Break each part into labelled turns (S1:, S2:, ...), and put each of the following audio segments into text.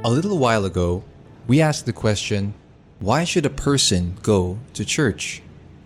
S1: A little while ago, we asked the question, why should a person go to church?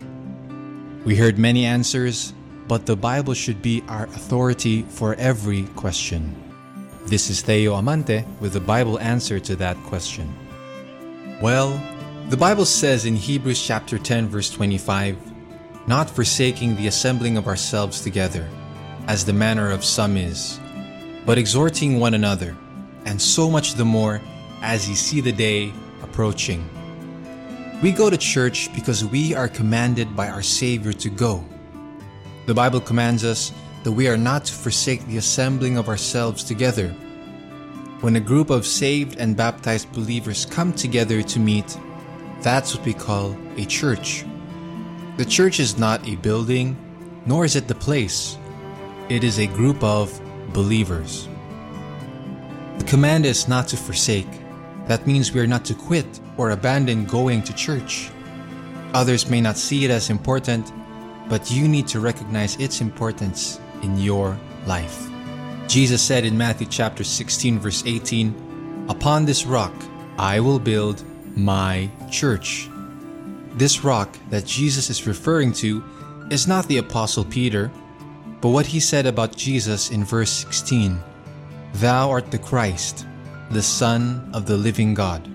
S1: We heard many answers, but the Bible should be our authority for every question. This is Theo Amante with the Bible answer to that question. Well, the Bible says in Hebrews chapter 10 verse 25, not forsaking the assembling of ourselves together, as the manner of some is, but exhorting one another, and so much the more as ye see the day approaching. We go to church because we are commanded by our Savior to go. The Bible commands us that we are not to forsake the assembling of ourselves together. When a group of saved and baptized believers come together to meet, that's what we call a church. The church is not a building, nor is it the place. It is a group of believers. The command is not to forsake. That means we are not to quit or abandon going to church. Others may not see it as important, but you need to recognize its importance in your life. Jesus said in Matthew chapter 16 verse 18, upon this rock I will build my church. This rock that Jesus is referring to is not the Apostle Peter, but what he said about Jesus in verse 16, thou art the Christ, the Son of the living God.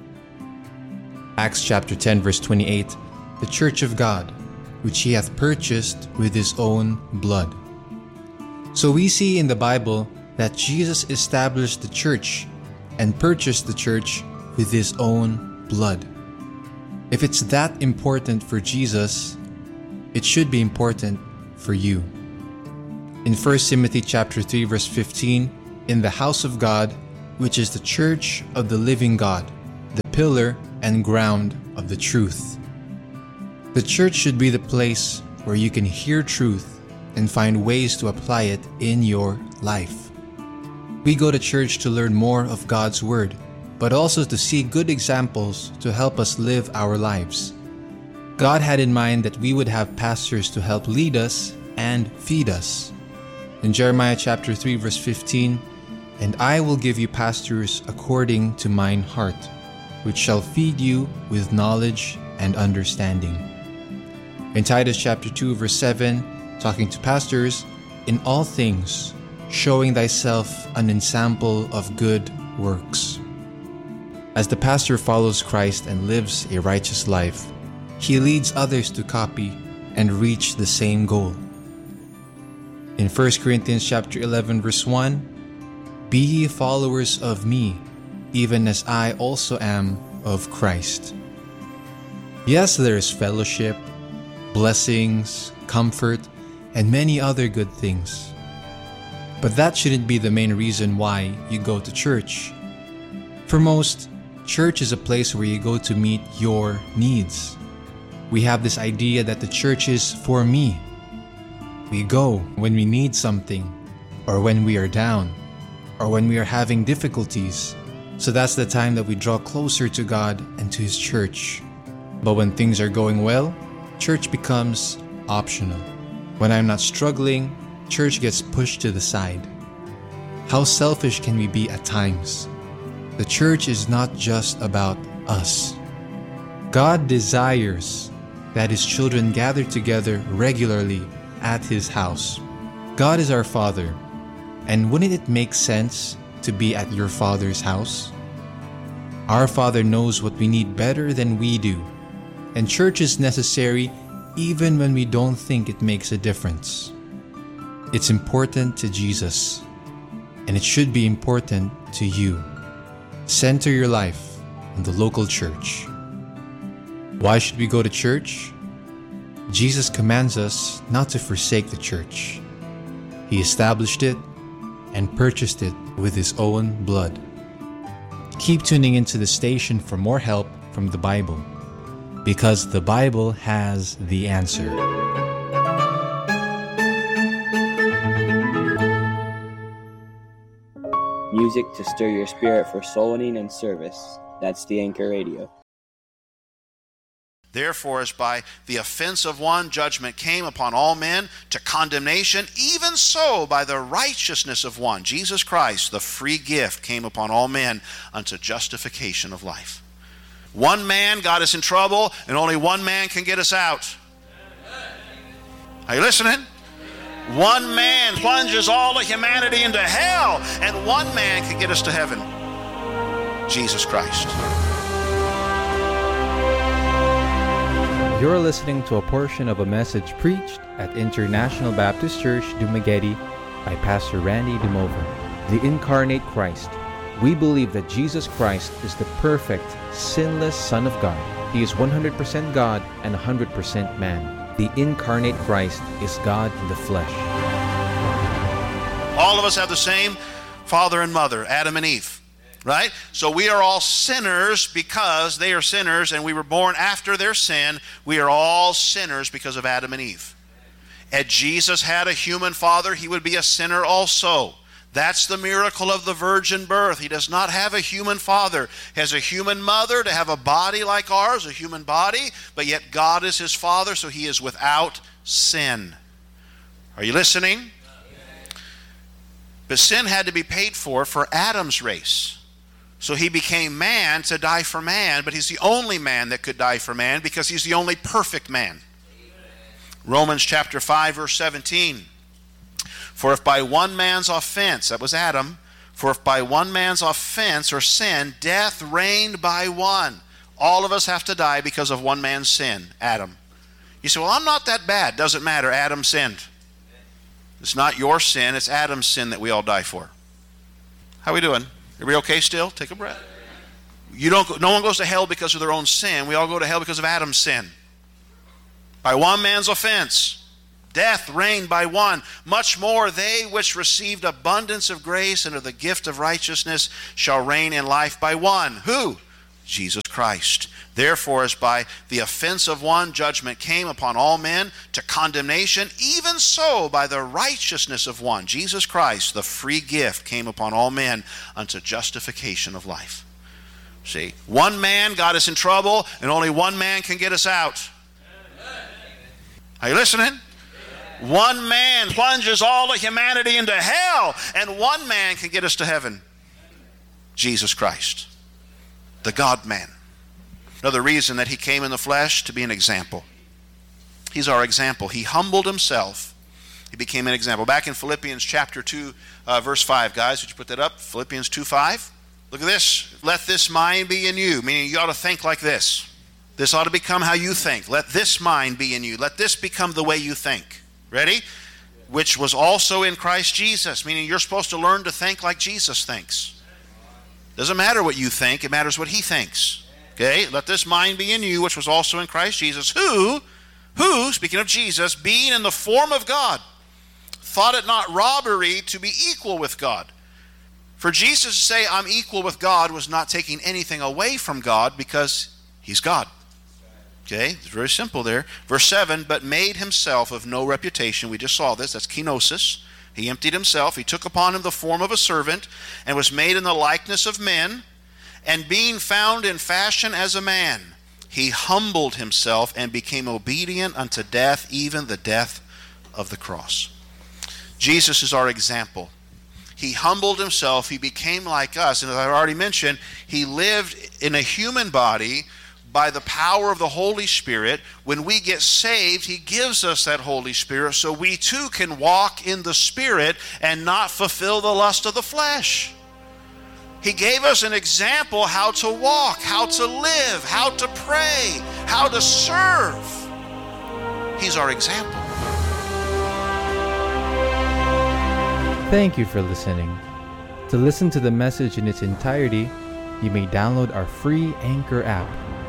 S1: Acts chapter 10 verse 28, the church of God, which he hath purchased with his own blood. So we see in the Bible that Jesus established the church and purchased the church with his own blood. If it's that important for Jesus, it should be important for you. In 1 Timothy chapter 3 verse 15, in the house of God, which is the church of the living God, the pillar and ground of the truth. The church should be the place where you can hear truth and find ways to apply it in your life. We go to church to learn more of God's Word, but also to see good examples to help us live our lives. God had in mind that we would have pastors to help lead us and feed us. In Jeremiah chapter 3 verse 15, and I will give you pastors according to mine heart, which shall feed you with knowledge and understanding. In Titus chapter 2 verse 7, talking to pastors, in all things, showing thyself an ensample of good works. As the pastor follows Christ and lives a righteous life, he leads others to copy and reach the same goal. In 1 Corinthians chapter 11 verse 1, be ye followers of me, even as I also am of Christ. Yes, there is fellowship, blessings, comfort, and many other good things. But that shouldn't be the main reason why you go to church. For most, church is a place where you go to meet your needs. We have this idea that the church is for me. We go when we need something, or when we are down, or when we are having difficulties. So that's the time that we draw closer to God and to His church. But when things are going well, church becomes optional. When I'm not struggling, church gets pushed to the side. How selfish can we be at times? The church is not just about us. God desires that His children gather together regularly at His house. God is our Father, and wouldn't it make sense to be at your Father's house? Our Father knows what we need better than we do, and church is necessary even when we don't think it makes a difference. It's important to Jesus, and it should be important to you. Center your life in the local church. Why should we go to church? Jesus commands us not to forsake the church. He established it and purchased it with His own blood. Keep tuning into the station for more help from the Bible, because the Bible has the answer.
S2: Music to stir your spirit for soul winning and service. That's the Anchor Radio.
S3: Therefore, as by the offense of one, judgment came upon all men to condemnation, even so by the righteousness of one, Jesus Christ, the free gift came upon all men unto justification of life. One man got us in trouble, and only one man can get us out. Are you listening? One man plunges all of humanity into hell, and one man can get us to heaven. Jesus Christ.
S1: You're listening to a portion of a message preached at International Baptist Church, Dumaguete by Pastor Randy Dumover. The Incarnate Christ. We believe that Jesus Christ is the perfect, sinless Son of God. He is 100% God and 100% man. The Incarnate Christ is God in the flesh.
S3: All of us have the same father and mother, Adam and Eve. Right? So we are all sinners because they are sinners, and we were born after their sin. We are all sinners because of Adam and Eve. Had Jesus had a human father, he would be a sinner also. That's the miracle of the virgin birth. He does not have a human father. He has a human mother to have a body like ours, a human body, but yet God is his father, so he is without sin. Are you listening? But sin had to be paid for Adam's race. So he became man to die for man, but he's the only man that could die for man because he's the only perfect man. Romans chapter 5, verse 17. For if by one man's offense, that was Adam, for if by one man's offense or sin, death reigned by one. All of us have to die because of one man's sin, Adam. You say, well, I'm not that bad. Doesn't matter. Adam sinned. It's not your sin. It's Adam's sin that we all die for. How we doing? Everybody okay still? Take a breath. No one goes to hell because of their own sin. We all go to hell because of Adam's sin. By one man's offense, death reigned by one. Much more they which received abundance of grace and of the gift of righteousness shall reign in life by one. Who? Jesus Christ. Therefore, as by the offense of one, judgment came upon all men to condemnation, even so by the righteousness of one, Jesus Christ, the free gift came upon all men unto justification of life. See, one man got us in trouble, and only one man can get us out. Are you listening? One man plunges all of humanity into hell, and one man can get us to heaven. Jesus Christ, the God-man. Another reason that he came in the flesh, to be an example. He's our example. He humbled himself. He became an example. Back in Philippians chapter 2, verse 5, guys, would you put that up? Philippians 2:5. Look at this. Let this mind be in you, meaning you ought to think like this. This ought to become how you think. Let this mind be in you. Let this become the way you think. Ready? Which was also in Christ Jesus, meaning you're supposed to learn to think like Jesus thinks. Doesn't matter what you think, it matters what he thinks. Okay, let this mind be in you, which was also in Christ Jesus, who, speaking of Jesus, being in the form of God, thought it not robbery to be equal with God. For Jesus to say, I'm equal with God, was not taking anything away from God because he's God. Okay, it's very simple there. Verse 7, but made himself of no reputation. We just saw this, that's kenosis. He emptied himself. He took upon him the form of a servant and was made in the likeness of men. And being found in fashion as a man, he humbled himself and became obedient unto death, even the death of the cross. Jesus is our example. He humbled himself. He became like us. And as I've already mentioned, he lived in a human body by the power of the Holy Spirit. When we get saved, he gives us that Holy Spirit so we too can walk in the Spirit and not fulfill the lust of the flesh. He gave us an example how to walk, how to live, how to pray, how to serve. He's our example.
S1: Thank you for listening. To listen to the message in its entirety, you may download our free Anchor app,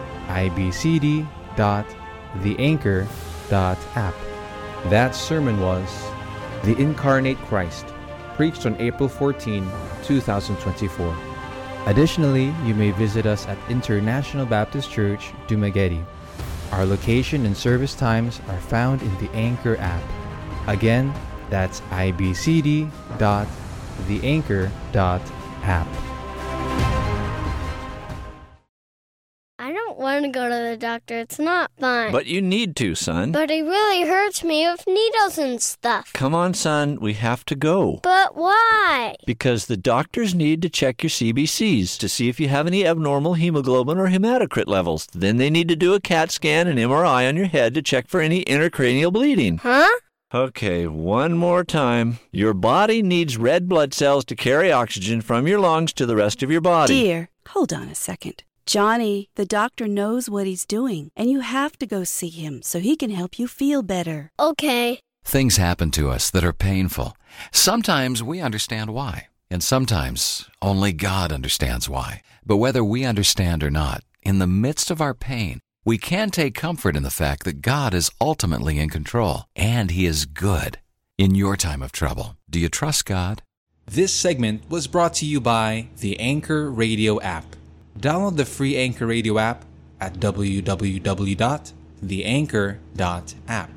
S1: ibcd.theanchor.app. That sermon was The Incarnate Christ, preached on April 14, 2024. Additionally, you may visit us at International Baptist Church, Dumaguete. Our location and service times are found in the Anchor app. Again, that's ibcd.theanchor.app.
S4: I don't want want to go to the doctor. It's not fun.
S5: But you need to, son.
S4: But it really hurts me with needles and stuff.
S5: Come on, son. We have to go.
S4: But why?
S5: Because the doctors need to check your CBCs to see if you have any abnormal hemoglobin or hematocrit levels. Then they need to do a CAT scan and MRI on your head to check for any intracranial bleeding.
S4: Huh?
S5: Okay, one more time. Your body needs red blood cells to carry oxygen from your lungs to the rest of your body.
S6: Dear, hold on a second. Johnny, the doctor knows what he's doing, and you have to go see him so he can help you feel better.
S4: Okay.
S7: Things happen to us that are painful. Sometimes we understand why, and sometimes only God understands why. But whether we understand or not, in the midst of our pain, we can take comfort in the fact that God is ultimately in control, and He is good. In your time of trouble, do you trust God?
S1: This segment was brought to you by the Anchor Radio app. Download the free Anchor Radio app at www.theanchor.app.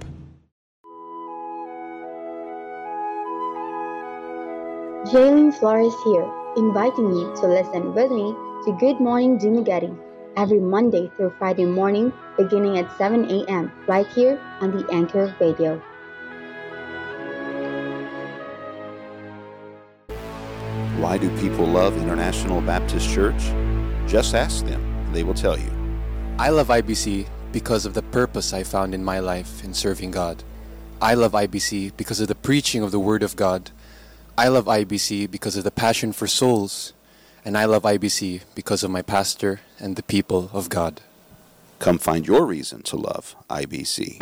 S8: Jalen Flores here, inviting you to listen with me to Good Morning Dunagaddy every Monday through Friday morning beginning at 7 a.m. right here on the Anchor Radio.
S9: Why do people love International Baptist Church? Just ask them. They will tell you.
S10: I love IBC because of the purpose I found in my life in serving God. I love IBC because of the preaching of the Word of God. I love IBC because of the passion for souls. And I love IBC because of my pastor and the people of God.
S9: Come find your reason to love IBC.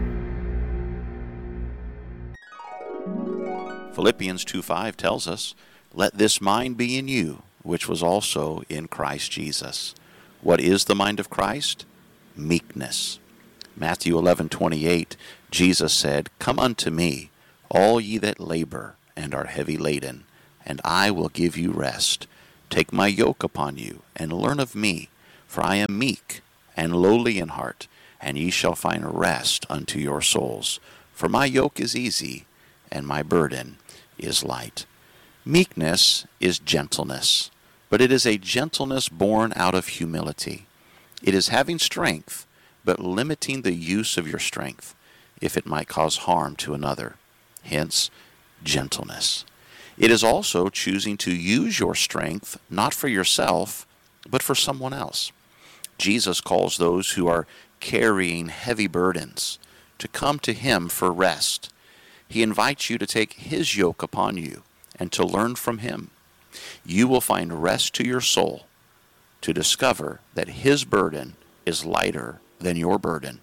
S9: Philippians 2:5 tells us, "Let this mind be in you, which was also in Christ Jesus." What is the mind of Christ? Meekness. Matthew 11:28, Jesus said, "Come unto me, all ye that labor and are heavy laden, and I will give you rest. Take my yoke upon you, and learn of me, for I am meek and lowly in heart, and ye shall find rest unto your souls. For my yoke is easy, and my burden is light." Meekness is gentleness, but it is a gentleness born out of humility. It is having strength, but limiting the use of your strength, if it might cause harm to another. Hence, gentleness. It is also choosing to use your strength not for yourself, but for someone else. Jesus calls those who are carrying heavy burdens to come to Him for rest. He invites you to take His yoke upon you and to learn from Him. You will find rest to your soul to discover that His burden is lighter than your burden.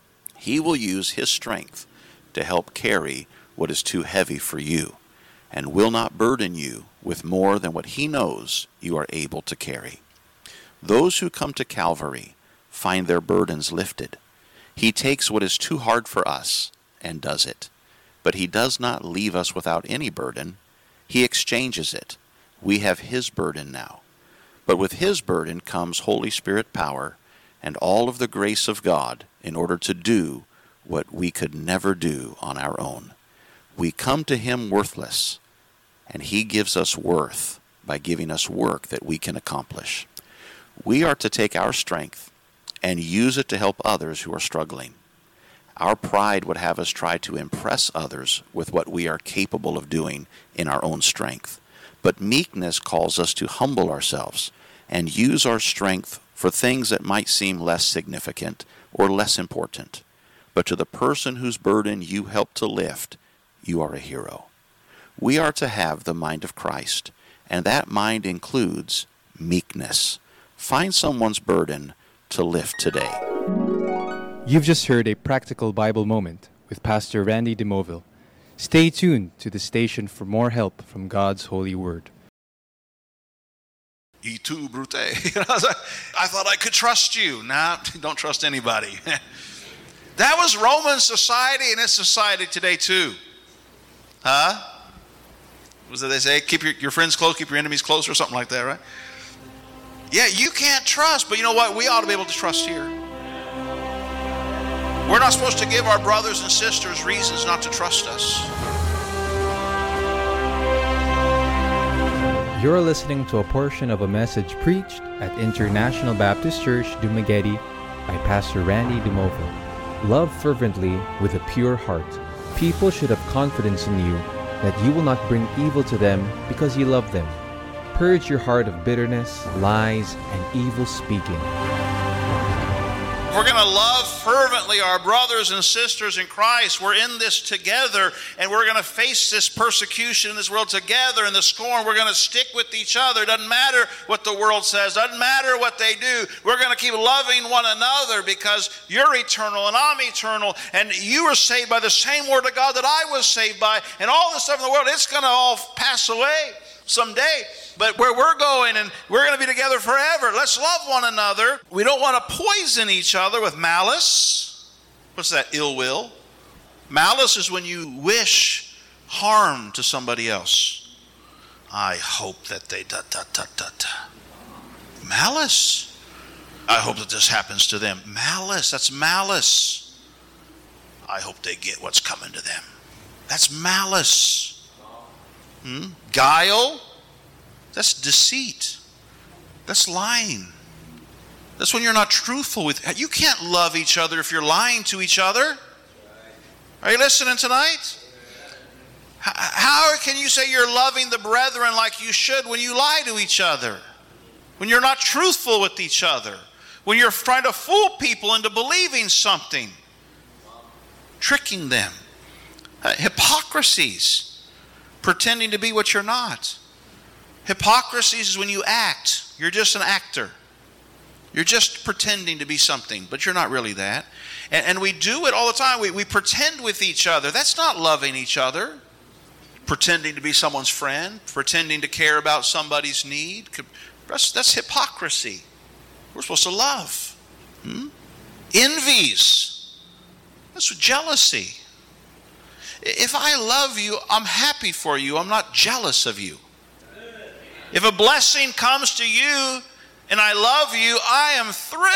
S9: He will use His strength to help carry what is too heavy for you, and will not burden you with more than what He knows you are able to carry. Those who come to Calvary find their burdens lifted. He takes what is too hard for us and does it. But He does not leave us without any burden. He exchanges it. We have His burden now. But with His burden comes Holy Spirit power and all of the grace of God in order to do what we could never do on our own. We come to Him worthless, and He gives us worth by giving us work that we can accomplish. We are to take our strength and use it to help others who are struggling. Our pride would have us try to impress others with what we are capable of doing in our own strength. But meekness calls us to humble ourselves and use our strength for things that might seem less significant or less important. But to the person whose burden you help to lift, you are a hero. We are to have the mind of Christ, and that mind includes meekness. Find someone's burden to lift today.
S1: You've just heard a practical Bible moment with Pastor Randy DeMoville. Stay tuned to the station for more help from God's holy word.
S3: E tu, Brute. I thought I could trust you. Nah, don't trust anybody. That was Roman society, and it's society today too. Huh? What do they say? Keep your friends close, keep your enemies close, or something like that, right? Yeah, you can't trust, but you know what? We ought to be able to trust here. We're not supposed to give our brothers and sisters reasons not to trust us.
S1: You're listening to a portion of a message preached at International Baptist Church, Dumaguete by Pastor Randy DeMovo. Love fervently with a pure heart. People should have confidence in you that you will not bring evil to them because you love them. Purge your heart of bitterness, lies, and evil speaking.
S3: We're going to love fervently our brothers and sisters in Christ. We're in this together, and we're going to face this persecution in this world together, and the scorn. We're going to stick with each other. Doesn't matter what the world says. Doesn't matter what they do. We're going to keep loving one another because you're eternal and I'm eternal, and you were saved by the same word of God that I was saved by, and all this stuff in the world, it's going to all pass away someday. But where we're going, and we're going to be together forever. Let's love one another. We don't want to poison each other with malice. What's that? Ill will. Malice is when you wish harm to somebody else. I hope that they Malice. I hope that this happens to them. Malice. That's malice. I hope they get what's coming to them. That's malice. Guile. That's deceit. That's lying. That's when you're not truthful with. You can't love each other if you're lying to each other. Are you listening tonight? How can you say you're loving the brethren like you should when you lie to each other? When you're not truthful with each other? When you're trying to fool people into believing something? Tricking them. Hypocrisies. Pretending to be what you're not. Hypocrisy is when you act. You're just an actor. You're just pretending to be something, but you're not really that. And we do it all the time. We pretend with each other. That's not loving each other. Pretending to be someone's friend. Pretending to care about somebody's need. That's hypocrisy. We're supposed to love. Envies. That's jealousy. If I love you, I'm happy for you. I'm not jealous of you. If a blessing comes to you and I love you, I am thrilled